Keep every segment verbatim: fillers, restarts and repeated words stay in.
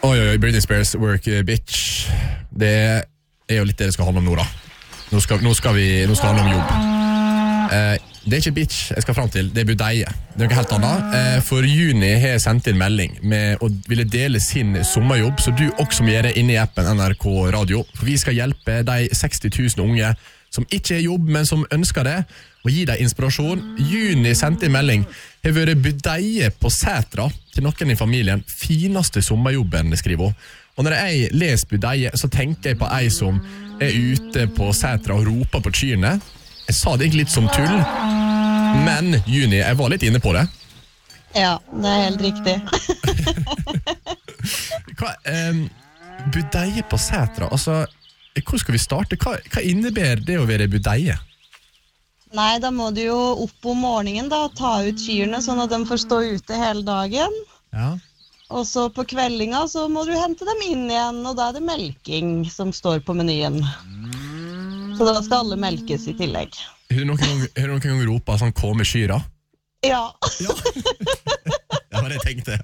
Oi, oi, oi, Britney Spears, work bitch. Det er jo litt det det skal handle om nå da. Nå skal, nå skal vi nå skal det handle om jobb. Eh, det er ikke bitch jeg skal frem til, det er budeie. Det er noe helt annet. Eh, for Juni har jeg sendt inn melding med å ville dele sin sommerjobb, så du også må gjøre det inne i appen N R K Radio. For vi skal hjelpe de seksti tusen unge som ikke er jobb, men som ønsker det, og gi deg inspirasjon. Juni sendte inn melding. Jeg har vært budeie på Sætra til noen i familien. Fineste sommerjobben, skriver hun. Og når jeg leser budeie, så tenker jeg på ei som er ute på Sætra og roper på kyrne. Jeg sa det egentlig litt som tull, men Juni, jeg var litt inne på det. Ja, det er helt riktig. Hva, um, budeie på Sætra, altså, hvor skal vi starte? Hva, hva innebærer det å være budeie? Nei, da må du jo opp om morgenen da, ta ut kyrne sånn at de får stå ute hele dagen. Ja. Og så på kveldinga så må du hente dem inn igjen, og da er det melking som står på menyen. Så da skal alle melkes i tillegg. Har du noen gang, har du noen gang ropet sånn «Kom med kyra»? Ja. Ja. Det var det jeg tenkte.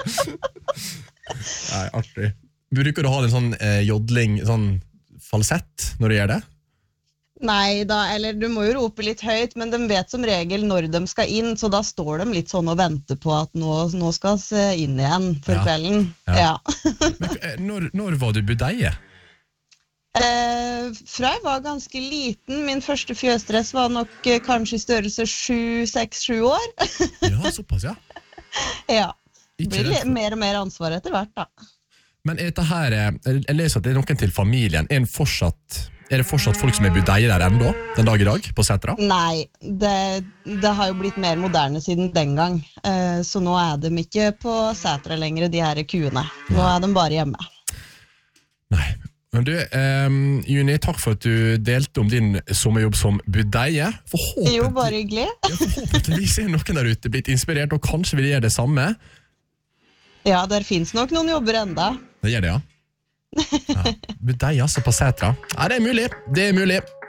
Nei, artig. Bruker du å ha en sånn eh, jodling, sånn falsett når du gjør det? Nei da, eller du må jo rope litt høyt, men de vet som regel når de skal inn, så da står de litt sånn og venter på at nå, nå skal vi inn igjen for Ja. kvelden. Ja. Ja. Men, eh, når, når var du budeie? Eh, fra jeg var ganske liten, min første fjøsdress var nok eh, kanskje i størrelse sju, seks, sju år. Ja, såpass, ja. Ja, Ikke blir redd litt for- mer og mer ansvar etter hvert da. Men er dette her, eh, jeg leser at det er noen til familien. Er, en fortsatt, er det fortsatt folk som er budeie der enda, den dag i dag, på Sætra? Nei, det, det har jo blitt mer moderne siden den gang, eh, så nå er de ikke på Sætra lenger, de her kuene. Nå er de bare hjemme. Nei. Men du, um, Juni, takk for at du delte om din sommerjobb som budeie. Jo, bare hyggelig. Ja, forhåpentligvis er noen der ute blitt inspirert, og kanskje vil gjøre det samme. Ja, der finnes nok noen jobber enda. Det gjør det, ja. Ja. Budeie altså på Sætra. Ja, det er mulig. Det er mulig.